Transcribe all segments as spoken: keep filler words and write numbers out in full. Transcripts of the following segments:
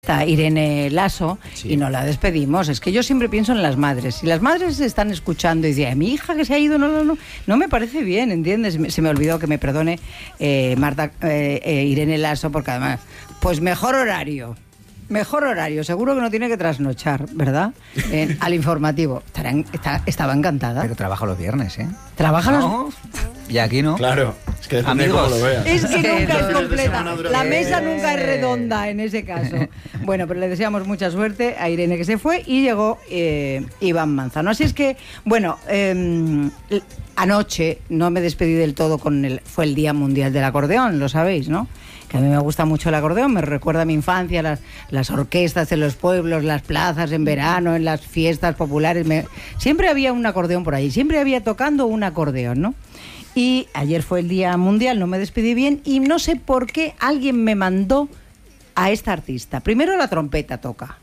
Está Irene Lasso, sí. Y no la despedimos. Es que yo siempre pienso en las madres. Si las madres están escuchando y dicen, mi hija que se ha ido, no, no, no, no me parece bien, ¿entiendes? Se me olvidó, que me perdone eh, Marta, eh, eh, Irene Lasso, porque además, pues mejor horario. Mejor horario, seguro que no tiene que trasnochar, ¿verdad? Eh, al informativo. Estará, está, estaba encantada. Pero trabaja los viernes, ¿eh? ¿Trabaja no. los...? Y aquí no. Claro, es que depende de cómo lo veas. Es que nunca es Los completa. fines de La semana mesa duran- nunca es redonda en ese caso. Bueno, pero le deseamos mucha suerte a Irene, que se fue, y llegó eh, Iván Manzano. Así es que, bueno, eh, anoche no me despedí del todo con el... Fue el Día Mundial del Acordeón, lo sabéis, ¿no? Que a mí me gusta mucho el acordeón, me recuerda a mi infancia, las, las orquestas en los pueblos, las plazas en verano, en las fiestas populares. Me, siempre había un acordeón por ahí, siempre había tocando un acordeón, ¿no? Y ayer fue el Día Mundial, no me despedí bien, y no sé por qué alguien me mandó a esta artista. Primero la trompeta toca.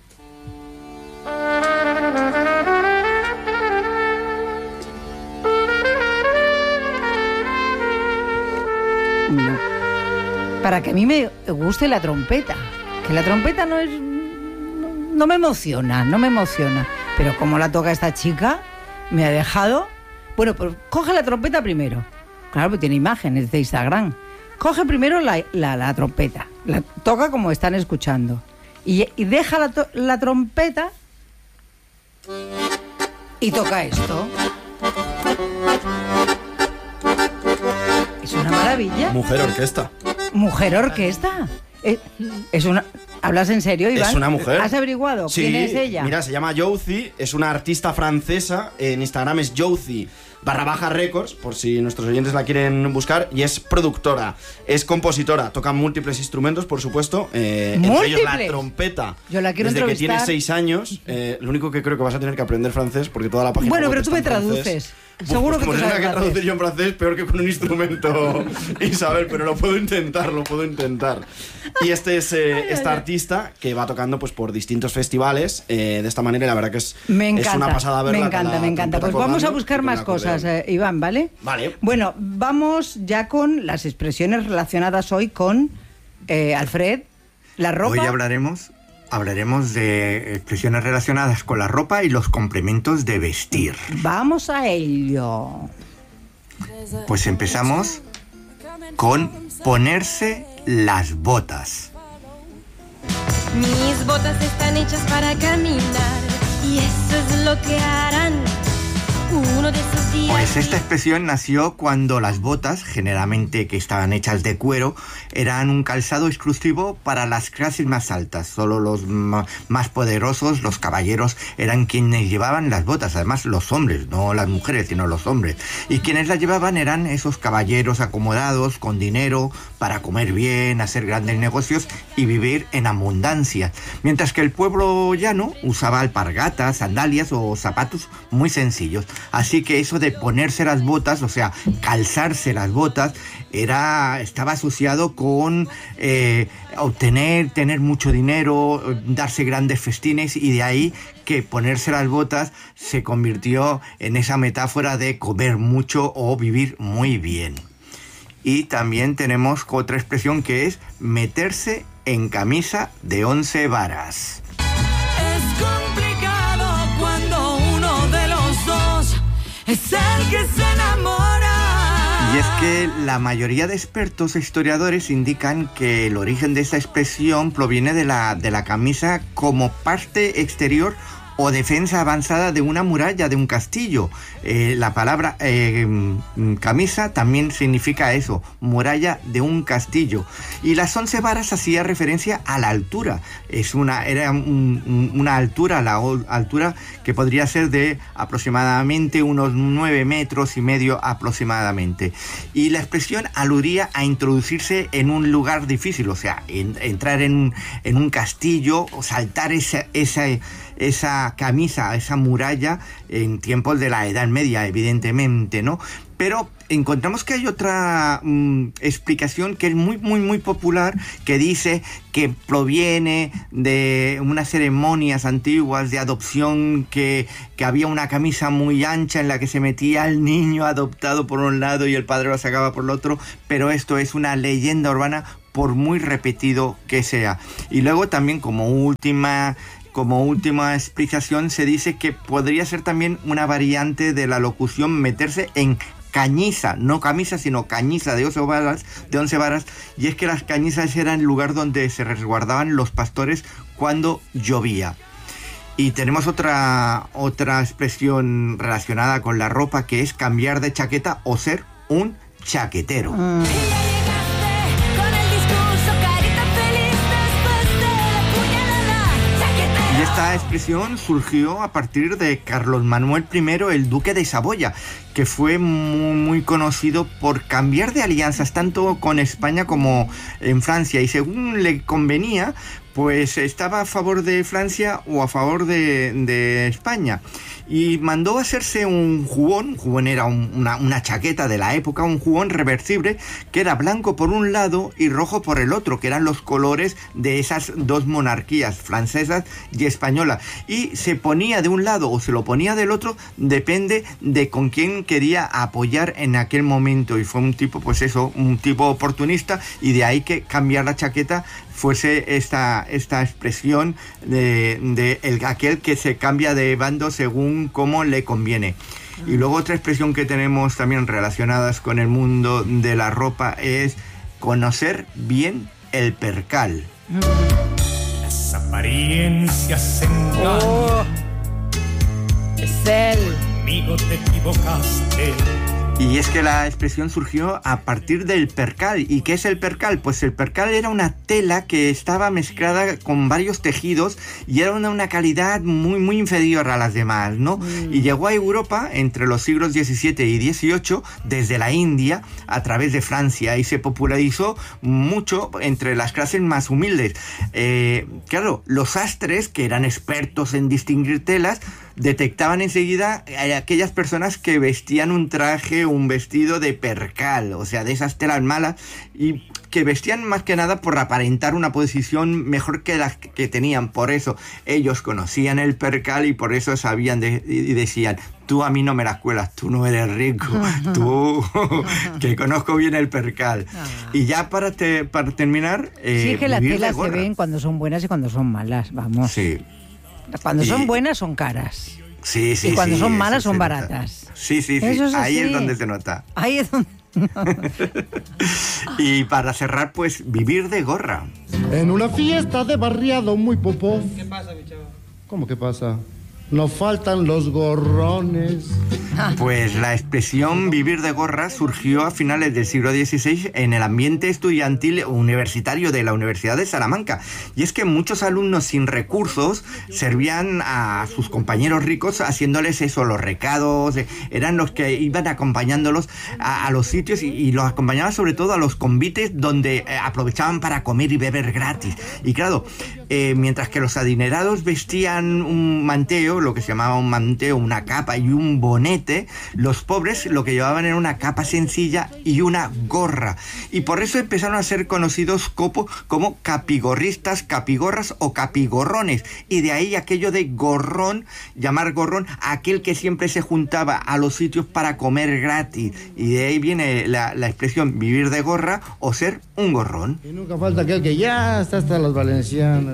No. Para que a mí me guste la trompeta. Que la trompeta no es... No, no me emociona, no me emociona. Pero como la toca esta chica, me ha dejado... Bueno, pues coge la trompeta primero. Claro, porque tiene imágenes de Instagram. Coge primero la, la, la trompeta. La toca como están escuchando. Y, y deja la, to, la trompeta y toca esto. Es una maravilla. Mujer orquesta. Mujer orquesta. Es, es una... ¿Hablas en serio, Iván? Es una mujer. ¿Has averiguado Sí, quién es ella? Mira, se llama Jouzi, es una artista francesa. En Instagram es Jouzi barra baja records, por si nuestros oyentes la quieren buscar. Y es productora, es compositora, toca múltiples instrumentos, por supuesto. Eh, entre ellos la trompeta. Yo la quiero Desde que entrevistar. tiene seis años. Eh, lo único que creo que vas a tener que aprender francés, porque toda la página Bueno, web pero tú está me en francés. traduces. Uf, Seguro pues que como tú tenga sabes que francés. traducir yo en francés, peor que con un instrumento, Isabel, pero lo puedo intentar, lo puedo intentar. Y este es eh, ay, esta ay. artista que va tocando pues por distintos festivales eh, de esta manera, y la verdad que es, Me encanta, es una pasada verla. me encanta, con la me encanta. Pues trompeta vamos a colgando buscar y con más el cosas, acordeón. eh, Iván, ¿vale? Vale. Bueno, vamos ya con las expresiones relacionadas hoy con eh, Alfred, la ropa. Hoy hablaremos, hablaremos de expresiones relacionadas con la ropa y los complementos de vestir. Vamos a ello. Pues empezamos con ponerse las botas. Mis botas están hechas para caminar y eso es lo que harán uno de esos días. Pues esta expresión nació cuando las botas, generalmente que estaban hechas de cuero, eran un calzado exclusivo para las clases más altas. Solo los ma- más poderosos, los caballeros, eran quienes llevaban las botas. Además, los hombres, no las mujeres, sino los hombres. Y quienes las llevaban eran esos caballeros acomodados, con dinero, para comer bien, hacer grandes negocios y vivir en abundancia. Mientras que el pueblo llano usaba alpargatas, sandalias o zapatos muy sencillos. Así que eso de ponerse las botas, o sea, calzarse las botas, era, estaba asociado con eh, obtener, tener mucho dinero, darse grandes festines, y de ahí que ponerse las botas se convirtió en esa metáfora de comer mucho o vivir muy bien. Y también tenemos otra expresión que es meterse en camisa de once varas. Es complicado cuando uno de los dos es el que se enamora. Y es que la mayoría de expertos e historiadores indican que el origen de esta expresión proviene de la, de la camisa como parte exterior o defensa avanzada de una muralla, de un castillo. Eh, la palabra eh, camisa también significa eso, muralla de un castillo. Y las once varas hacía referencia a la altura. Es una, era un, un, una altura, la altura que podría ser de aproximadamente unos nueve metros y medio aproximadamente. Y la expresión aludía a introducirse en un lugar difícil, o sea, en, entrar en, en un castillo, o saltar esa... esa esa camisa, esa muralla en tiempos de la Edad Media, evidentemente, ¿no? Pero encontramos que hay otra mmm, explicación que es muy, muy, muy popular, que dice que proviene de unas ceremonias antiguas de adopción, que, que había una camisa muy ancha en la que se metía el niño adoptado por un lado y el padre lo sacaba por el otro, pero esto es una leyenda urbana por muy repetido que sea. Y luego también como última... Como última explicación se dice que podría ser también una variante de la locución meterse en cañiza, no camisa, sino cañiza de once varas, de once varas, y es que las cañizas eran el lugar donde se resguardaban los pastores cuando llovía. Y tenemos otra, otra expresión relacionada con la ropa, que es cambiar de chaqueta o ser un chaquetero. Mm. Esta expresión surgió a partir de Carlos Manuel I, el duque de Saboya, que fue muy, muy conocido por cambiar de alianzas tanto con España como en Francia, y según le convenía, pues estaba a favor de Francia o a favor de, de España. Y mandó a hacerse un jubón, un jubón era un, una, una chaqueta de la época, un jubón reversible que era blanco por un lado y rojo por el otro, que eran los colores de esas dos monarquías, francesas y española. Y se ponía de un lado o se lo ponía del otro, depende de con quién quería apoyar en aquel momento. Y fue un tipo, pues eso, un tipo oportunista, y de ahí que cambiar la chaqueta fuese esta, esta expresión de, de el, aquel que se cambia de bando según cómo le conviene. Y luego otra expresión que tenemos también relacionadas con el mundo de la ropa es conocer bien el percal. Las apariencias engañan. Oh, es él. Conmigo te equivocaste. Y es que la expresión surgió a partir del percal. ¿Y qué es el percal? Pues el percal era una tela que estaba mezclada con varios tejidos y era una, una calidad muy, muy inferior a las demás, ¿no? Mm. Y llegó a Europa entre los siglos diecisiete y dieciocho desde la India a través de Francia y se popularizó mucho entre las clases más humildes. Eh, claro, los sastres, que eran expertos en distinguir telas, detectaban enseguida a aquellas personas que vestían un traje, un vestido de percal, o sea, de esas telas malas, y que vestían más que nada por aparentar una posición mejor que las que tenían. Por eso ellos conocían el percal y por eso sabían de, y decían: tú a mí no me las cuelas, tú no eres rico, tú que conozco bien el percal. Y ya para, te, para terminar... Eh, sí, que las telas se ven cuando son buenas y cuando son malas, vamos. Sí. Cuando y... son buenas son caras. Sí, sí, y cuando sí, son malas son nota. baratas. Sí, sí, sí. Es ahí es donde se nota. Ahí es donde... Y para cerrar, pues, vivir de gorra. En una fiesta de barriado muy popó. ¿Qué pasa, mi chavo? ¿Cómo que pasa? Nos faltan los gorrones. Pues la expresión vivir de gorra surgió a finales del siglo dieciséis en el ambiente estudiantil universitario de la Universidad de Salamanca. Y es que muchos alumnos sin recursos servían a sus compañeros ricos haciéndoles eso, los recados, eran los que iban acompañándolos a, a los sitios y, y los acompañaban sobre todo a los convites donde eh, aprovechaban para comer y beber gratis. Y claro, eh, mientras que los adinerados vestían un manteo, lo que se llamaba un manteo, una capa y un bonete, los pobres lo que llevaban era una capa sencilla y una gorra. Y por eso empezaron a ser conocidos como, como capigorristas, capigorras o capigorrones. Y de ahí aquello de gorrón, llamar gorrón a aquel que siempre se juntaba a los sitios para comer gratis. Y de ahí viene la, la expresión vivir de gorra o ser un gorrón. Y nunca falta aquel que ya está hasta los valencianos.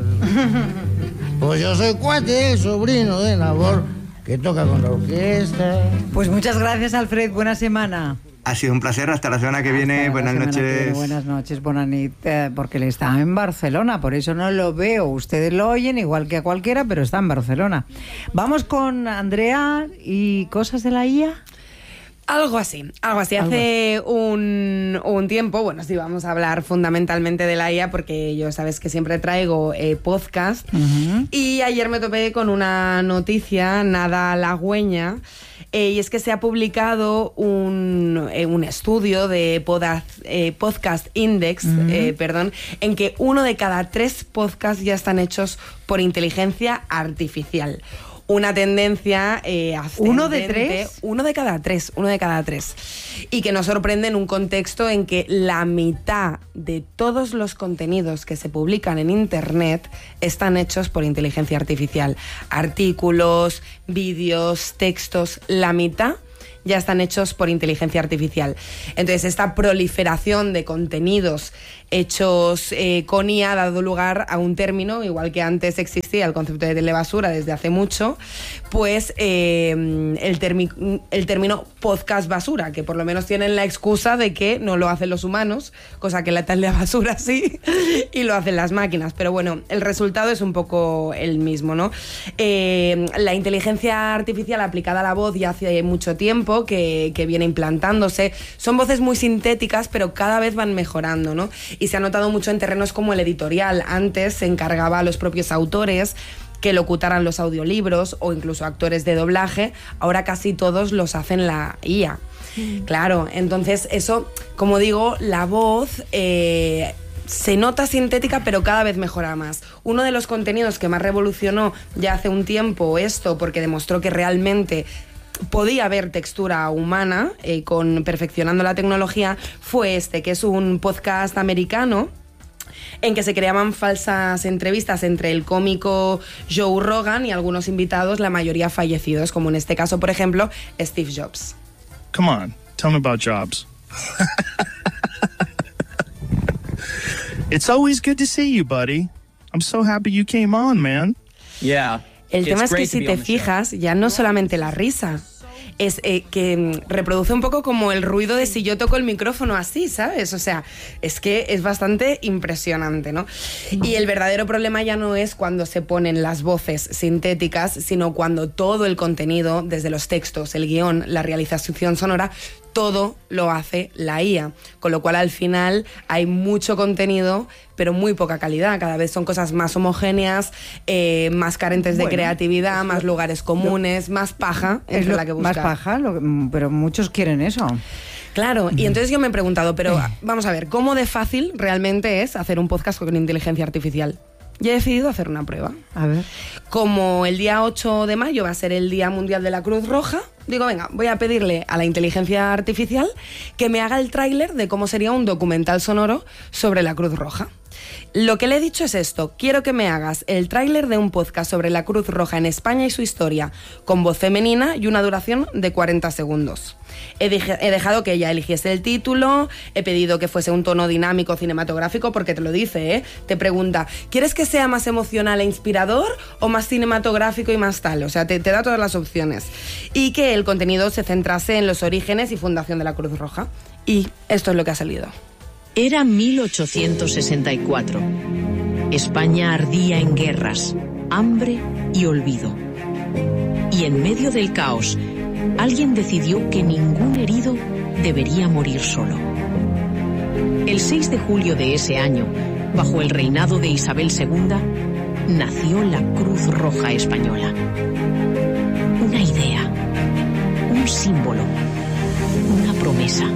Pues yo soy cuate, sobrino de Nabor, que toca con la orquesta. Pues muchas gracias, Alfred. Buena semana. Ha sido un placer. Hasta la semana que Hasta viene. Buenas noches. Viene. Buenas noches, Bonanit. Eh, porque él está en Barcelona, por eso no lo veo. Ustedes lo oyen igual que a cualquiera, pero está en Barcelona. Vamos con Andrea y cosas de la I A. Algo así, algo así. Algo Hace así. Un, un tiempo, bueno, sí, vamos a hablar fundamentalmente de la I A porque yo sabes que siempre traigo eh, podcast. Uh-huh. Y ayer me topé con una noticia nada halagüeña. Eh, y es que se ha publicado un, eh, un estudio de Podaz, eh, Podcast Index, uh-huh. eh, perdón, en que uno de cada tres podcasts ya están hechos por inteligencia artificial. Una tendencia eh, ascendente. ¿Uno de tres? Uno de cada tres, uno de cada tres. Y que nos sorprende en un contexto en que la mitad de todos los contenidos que se publican en Internet están hechos por inteligencia artificial. Artículos, vídeos, textos, la mitad ya están hechos por inteligencia artificial. Entonces, esta proliferación de contenidos hechos eh, con I A ha dado lugar a un término, igual que antes existía el concepto de telebasura desde hace mucho, pues eh, el, termi- el término podcast basura, que por lo menos tienen la excusa de que no lo hacen los humanos, cosa que la telebasura sí, y lo hacen las máquinas. Pero bueno, el resultado es un poco el mismo, ¿no? Eh, la inteligencia artificial aplicada a la voz ya hace mucho tiempo que, que viene implantándose. Son voces muy sintéticas, pero cada vez van mejorando, ¿no? Y se ha notado mucho en terrenos como el editorial. Antes se encargaba a los propios autores que locutaran los audiolibros o incluso actores de doblaje. Ahora casi todos los hacen la I A. Mm. Claro, entonces eso, como digo, la voz eh, se nota sintética, pero cada vez mejora más. Uno de los contenidos que más revolucionó ya hace un tiempo esto, porque demostró que realmente podía haber textura humana eh, con perfeccionando la tecnología, fue este, que es un podcast americano en que se creaban falsas entrevistas entre el cómico Joe Rogan y algunos invitados, la mayoría fallecidos, como en este caso, por ejemplo, Steve Jobs. Come on, tell me about Jobs. It's always good to see you, buddy. I'm so happy you came on, man. Yeah. El tema es que si te fijas, ya no solamente la risa, es eh, que reproduce un poco como el ruido de si yo toco el micrófono así, ¿sabes? O sea, es que es bastante impresionante, ¿no? Y el verdadero problema ya no es cuando se ponen las voces sintéticas, sino cuando todo el contenido, desde los textos, el guión, la realización sonora, todo lo hace la I A, con lo cual al final hay mucho contenido, pero muy poca calidad. Cada vez son cosas más homogéneas, eh, más carentes de bueno, creatividad, más lo, lugares comunes, lo, más paja entre lo, la que buscar. Más paja, lo, pero muchos quieren eso. Claro, y entonces yo me he preguntado, pero vamos a ver, ¿cómo de fácil realmente es hacer un podcast con inteligencia artificial? Y he decidido hacer una prueba. A ver. Como el día ocho de mayo va a ser el Día Mundial de la Cruz Roja, digo, venga, voy a pedirle a la inteligencia artificial que me haga el tráiler de cómo sería un documental sonoro sobre la Cruz Roja. Lo que le he dicho es esto: quiero que me hagas el tráiler de un podcast sobre la Cruz Roja en España y su historia, con voz femenina y una duración de cuarenta segundos. He, dije, he dejado que ella eligiese el título, he pedido que fuese un tono dinámico cinematográfico, porque te lo dice, ¿eh? Te pregunta, ¿quieres que sea más emocional e inspirador o más cinematográfico y más tal? O sea, te, te da todas las opciones. Y que el contenido se centrase en los orígenes y fundación de la Cruz Roja. Y esto es lo que ha salido. Era mil ochocientos sesenta y cuatro. España ardía en guerras, hambre y olvido. Y en medio del caos, alguien decidió que ningún herido debería morir solo. El seis de julio de ese año, bajo el reinado de Isabel segunda, nació la Cruz Roja Española. Una idea, un símbolo, una promesa.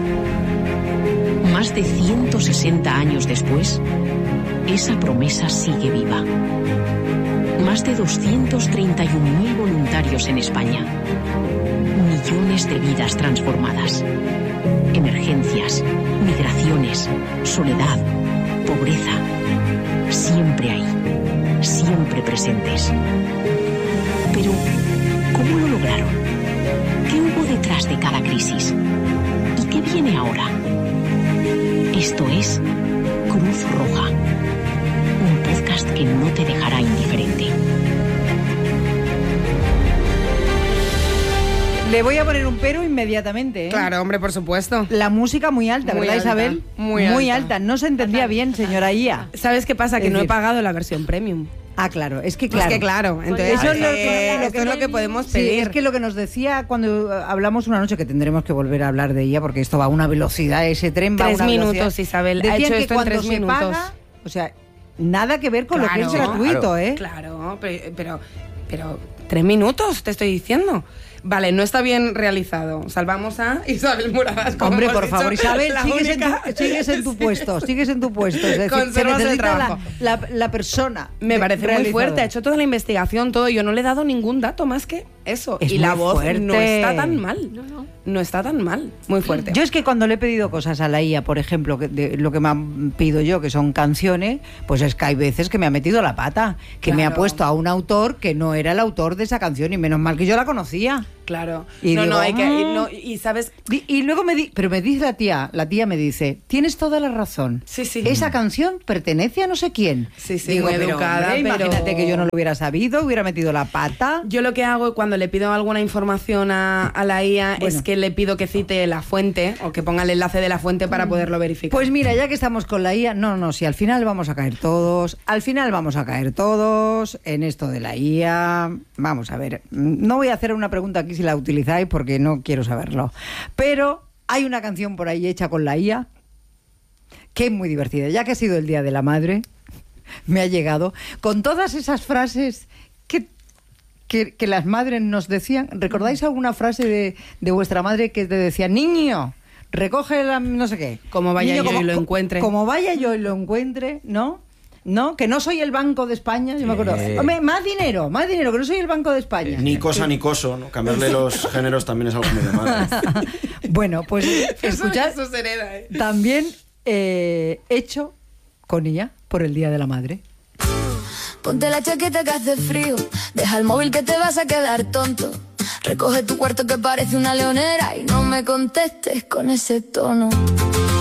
Más de ciento sesenta años después, esa promesa sigue viva. Más de doscientos treinta y un mil voluntarios en España. Millones de vidas transformadas. Emergencias, migraciones, soledad, pobreza. Siempre ahí, siempre presentes. Pero, ¿cómo lo lograron? ¿Qué hubo detrás de cada crisis? ¿Y qué viene ahora? Esto es Cruz Roja, un podcast que no te dejará indiferente. Le voy a poner un pero inmediatamente, ¿eh? Claro, hombre, por supuesto. La música muy alta, muy ¿verdad, alta, Isabel? Muy, muy alta. alta. No se entendía bien, señora I A. ¿Sabes qué pasa? Que es no decir, he pagado la versión premium. Ah, claro, es que claro. Es que claro, entonces eso es lo eh, que, lo esto que es no- lo que podemos sí, pedir. es que lo que nos decía cuando hablamos una noche, que tendremos que volver a hablar de ella, porque esto va a una velocidad, ese tren va Tres a una minutos, velocidad. Isabel, ha Decían hecho que esto en cuando tres se minutos. paga, o sea, nada que ver con lo que es Claro, gratuito, claro. ¿eh? Claro, pero, pero, pero tres minutos, te estoy diciendo. Vale, no está bien realizado. Salvamos a Isabel Muradas. como Hombre, hemos por dicho, favor, Isabel, la sigues en, única- tu, sigues en tu puesto, sigues en tu puesto. Es decir, se Conservas el necesita la, trabajo. la, la persona. Me de- parece muy realizadora. fuerte, ha hecho toda la investigación, todo. Yo no le he dado ningún dato más que eso. Es y la muy voz fuerte. no está tan mal. No, no. No está tan mal. Muy fuerte. Yo es que cuando le he pedido cosas a la I A, por ejemplo, que de, lo que me han- pido yo, que son canciones, pues es que hay veces que me ha metido la pata, que me ha Claro. puesto a un autor que no era el autor de esa canción, y menos mal que yo la conocía. Claro. Y no, digo, no, hay que... "Mm". No, y sabes... Di- Y luego me di, pero me dice la tía, la tía me dice, tienes toda la razón. Sí, sí. Esa canción pertenece a no sé quién. Sí, sí, Digo, muy pero, educada, hombre, pero- imagínate que yo no lo hubiera sabido, hubiera metido la pata. Yo lo que hago cuando le pido alguna información a, a la I A Bueno. es que le pido que cite la fuente o que ponga el enlace de la fuente para poderlo verificar. Pues mira, ya que estamos con la I A, no, no, si al final vamos a caer todos, al final vamos a caer todos en esto de la I A. Vamos a ver, no voy a hacer una pregunta aquí si la utilizáis porque no quiero saberlo, pero hay una canción por ahí hecha con la I A que es muy divertida, ya que ha sido el Día de la Madre, me ha llegado, con todas esas frases que, que, que las madres nos decían. ¿Recordáis alguna frase de, de vuestra madre que te decía, niño, recoge la no sé qué? Como vaya Niño, yo como- y lo encuentre. Como vaya yo y lo encuentre, ¿no? ¿No? Que no soy el Banco de España, yo me acuerdo. Eh. Hombre, más dinero, más dinero, que no soy el Banco de España. Ni cosa ni coso, ¿no? Cambiarle los géneros también es algo medio malo. Bueno, pues escuchad, Eso se hereda, ¿eh? también eh, hecho con ella por el Día de la Madre. Ponte la chaqueta que hace frío, deja el móvil que te vas a quedar tonto. Recoge tu cuarto que parece una leonera y no me contestes con ese tono.